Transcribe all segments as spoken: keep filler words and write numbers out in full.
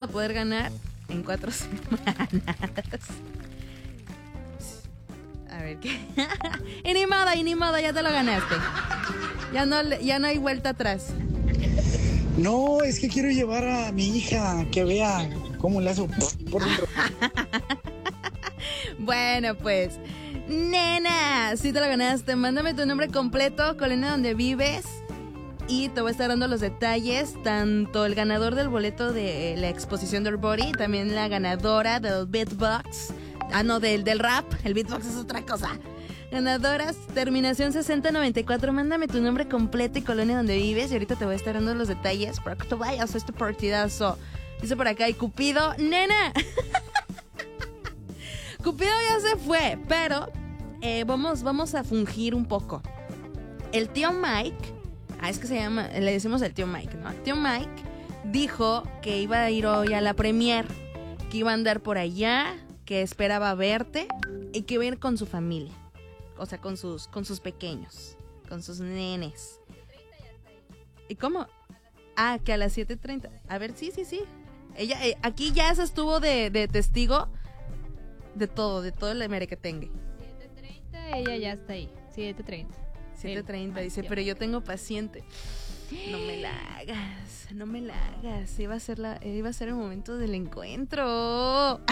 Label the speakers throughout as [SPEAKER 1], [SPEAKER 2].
[SPEAKER 1] poder ganar en cuatro semanas. A ver qué. Y ni modo, y ni modo, ya te lo ganaste. Ya no, ya no hay vuelta atrás.
[SPEAKER 2] No, es que quiero llevar a mi hija que vea cómo le hace por dentro.
[SPEAKER 1] Bueno, pues, nena, si te lo ganaste, mándame tu nombre completo, colonia donde vives, y te voy a estar dando los detalles, tanto el ganador del boleto de la exposición de Urbori, también la ganadora del beatbox, ah no, del, del rap, el beatbox es otra cosa. Ganadoras, terminación sesenta noventa y cuatro, mándame tu nombre completo y colonia donde vives, y ahorita te voy a estar dando los detalles para que te vayas a este partidazo. Dice por acá, y Cupido, nena. Cupido ya se fue, pero eh, vamos, vamos a fungir un poco. El tío Mike, ah, es que se llama, le decimos el tío Mike, ¿no? El tío Mike dijo que iba a ir hoy a la premier, que iba a andar por allá, que esperaba verte y que iba a ir con su familia. O sea, con sus, con sus pequeños, con sus nenes. ¿Y cómo? Ah, que a las siete treinta. A ver, sí, sí, sí. Ella, eh, aquí ya se estuvo de, de testigo de todo, de todo el merequetengue.
[SPEAKER 3] siete treinta, ella ya está ahí. siete treinta.
[SPEAKER 1] siete treinta, dice, pero yo tengo paciente. No me la hagas, no me la hagas. Iba a ser, la, iba a ser el momento del encuentro.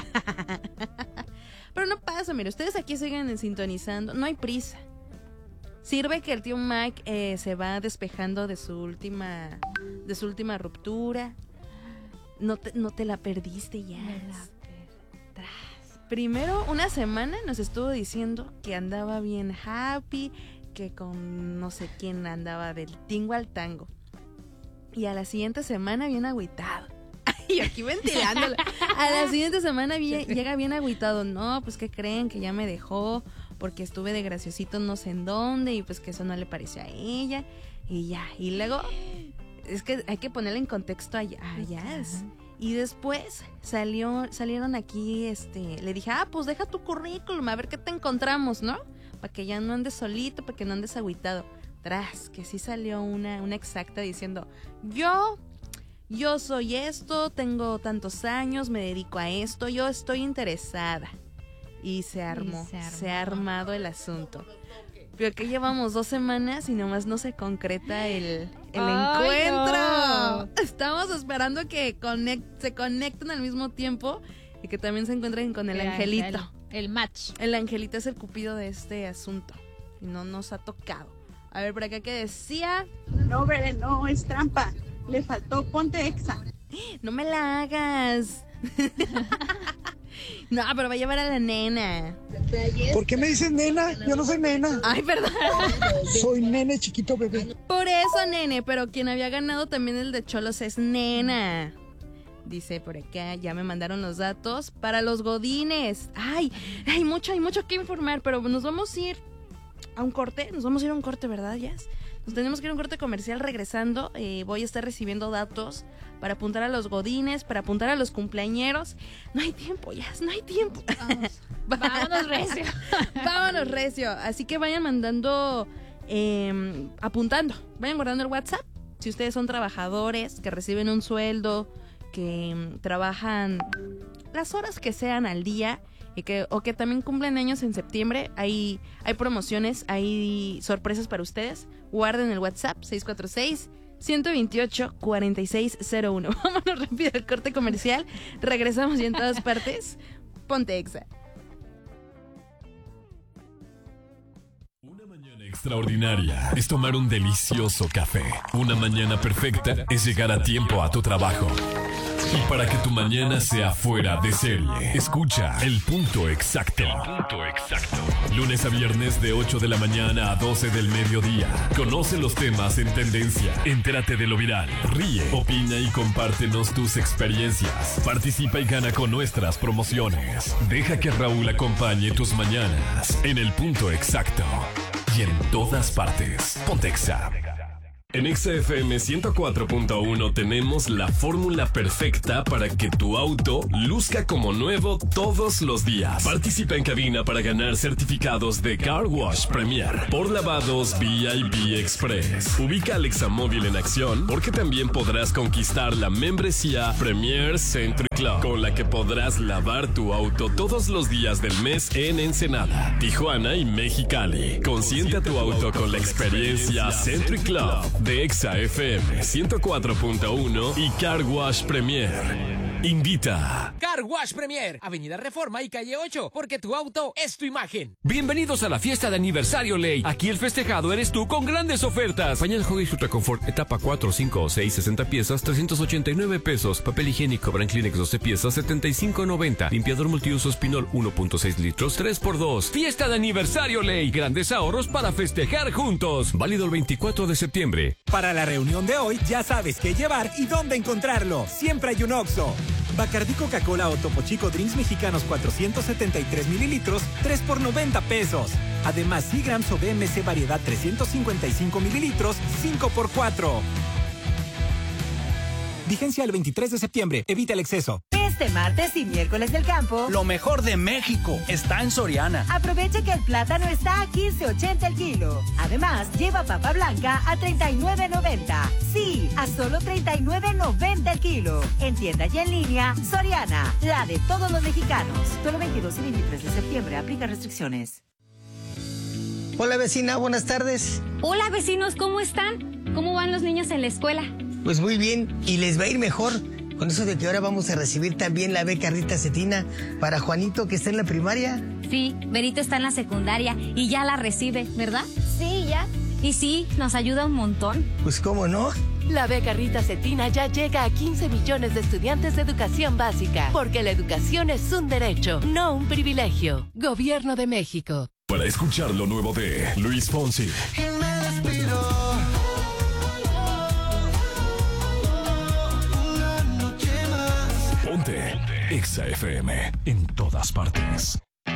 [SPEAKER 1] Pero no pasa, mire, ustedes aquí siguen sintonizando, no hay prisa. Sirve que el tío Mike eh, se va despejando de su última, de su última ruptura. No te, no te la perdiste ya.
[SPEAKER 3] Me la perdí.
[SPEAKER 1] Primero, una semana nos estuvo diciendo que andaba bien happy, que con no sé quién andaba del tingo al tango. Y a la siguiente semana bien agüitado. Y aquí ventilándolo. A la siguiente semana bien, llega bien agüitado. No, pues ¿qué creen? Que ya me dejó porque estuve de graciosito no sé en dónde y pues que eso no le pareció a ella. Y ya, y luego es que hay que ponerle en contexto a, a Jazz. Y después salió, salieron aquí, este, le dije, ah, pues deja tu currículum, a ver qué te encontramos, ¿no? Para que ya no andes solito, para que no andes agüitado. Tras, que sí salió una, una exacta diciendo, yo... Yo soy esto, tengo tantos años, me dedico a esto, yo estoy interesada. Y se armó,
[SPEAKER 3] Y se armó.
[SPEAKER 1] se ha armado el asunto. Pero que llevamos dos semanas y nomás no se concreta el, el
[SPEAKER 3] Ay,
[SPEAKER 1] encuentro.
[SPEAKER 3] no.
[SPEAKER 1] Estamos esperando que conect, se conecten al mismo tiempo y que también se encuentren con el, el angelito.
[SPEAKER 3] El, el match.
[SPEAKER 1] El angelito es el cupido de este asunto y no nos ha tocado. A ver, por acá que decía...
[SPEAKER 4] No, Bere, no, es trampa. Le faltó ponte exa.
[SPEAKER 1] No me la hagas. No, pero va a llevar a la nena.
[SPEAKER 2] ¿Por qué me dices nena? Yo no soy nena.
[SPEAKER 1] Ay, perdón.
[SPEAKER 2] Soy nene chiquito bebé.
[SPEAKER 1] Por eso, nene, pero quien había ganado también el de Cholos es nena. Dice por acá, ya me mandaron los datos para los godines. Ay, hay mucho, hay mucho que informar, pero nos vamos a ir a un corte. Nos vamos a ir a un corte, ¿verdad, Jazz? Nos tenemos que ir a un corte comercial. Regresando, eh, voy a estar recibiendo datos para apuntar a los godines, para apuntar a los cumpleañeros. No hay tiempo, Jazz, no hay tiempo.
[SPEAKER 3] Vamos. Vámonos recio.
[SPEAKER 1] Vámonos recio. Así que vayan mandando, eh, apuntando, vayan guardando el WhatsApp. Si ustedes son trabajadores que reciben un sueldo, que um, trabajan las horas que sean al día y que, o que también cumplen años en septiembre, hay, hay promociones, hay sorpresas para ustedes. Guarden el WhatsApp seis cuatro seis, uno dos ocho, cuatro seis cero uno. Vámonos rápido al corte comercial. Regresamos ya en todas partes. Ponte Exa.
[SPEAKER 5] Una mañana extraordinaria es tomar un delicioso café. Una mañana perfecta es llegar a tiempo a tu trabajo. Y para que tu mañana sea fuera de serie, escucha El Punto Exacto. El Punto Exacto. Lunes a viernes de ocho de la mañana a doce del mediodía. Conoce los temas en tendencia. Entérate de lo viral. Ríe, opina y compártenos tus experiencias. Participa y gana con nuestras promociones. Deja que Raúl acompañe tus mañanas en El Punto Exacto. Y en todas partes. Ponte Exa. En Exa F M ciento cuatro punto uno tenemos la fórmula perfecta para que tu auto luzca como nuevo todos los días. Participa en cabina para ganar certificados de Car Wash Premier por lavados V I P Express. Ubica al Examóvil en acción porque también podrás conquistar la membresía Premier Century Club, con la que podrás lavar tu auto todos los días del mes en Ensenada, Tijuana y Mexicali. Consiente a tu auto con la experiencia Century Club de Exa F M ciento cuatro punto uno y Car Wash Premier. Invita.
[SPEAKER 6] Car Wash Premier, Avenida Reforma y Calle ocho, porque tu auto es tu imagen.
[SPEAKER 7] Bienvenidos a la fiesta de aniversario Ley. Aquí el festejado eres tú con grandes ofertas. Pañal Huggies Ultra Confort, etapa cuatro, cinco o seis, sesenta piezas, trescientos ochenta y nueve pesos. Papel higiénico Brand Kleenex doce piezas, setenta y cinco noventa. Limpiador multiuso Spinol uno punto seis litros, tres por dos. Fiesta de aniversario Ley. Grandes ahorros para festejar juntos. Válido el veinticuatro de septiembre.
[SPEAKER 8] Para la reunión de hoy ya sabes qué llevar y dónde encontrarlo. Siempre hay un Oxxo. Bacardí Coca-Cola o Topo Chico Drinks Mexicanos cuatrocientos setenta y tres mililitros, tres por noventa pesos. Además, Seagrams o B M C Variedad trescientos cincuenta y cinco mililitros, cinco por cuatro. Vigencia el veintitrés de septiembre. Evita el exceso.
[SPEAKER 9] Este martes y miércoles del campo,
[SPEAKER 10] lo mejor de México está en Soriana.
[SPEAKER 9] Aproveche que el plátano está a quince ochenta el kilo. Además, lleva papa blanca a treinta y nueve noventa. Sí, a solo treinta y nueve noventa el kilo. En tienda y en línea, Soriana, la de todos los mexicanos. Solo veintidós y veintitrés de septiembre. Aplica restricciones.
[SPEAKER 11] Hola vecina, buenas tardes.
[SPEAKER 12] Hola vecinos, ¿cómo están? ¿Cómo van los niños en la escuela?
[SPEAKER 11] Pues muy bien, y les va a ir mejor. Con eso de que ahora vamos a recibir también la beca Rita Cetina para Juanito, que está en la primaria.
[SPEAKER 12] Sí, Berito está en la secundaria y ya la recibe, ¿verdad?
[SPEAKER 13] Sí, ya.
[SPEAKER 12] Y sí, nos ayuda un montón.
[SPEAKER 11] Pues cómo no.
[SPEAKER 14] La beca Rita Cetina ya llega a quince millones de estudiantes de educación básica, porque la educación es un derecho, no un privilegio. Gobierno de México.
[SPEAKER 5] Para escuchar lo nuevo de Luis Fonsi. Ponte Exa F M en todas partes.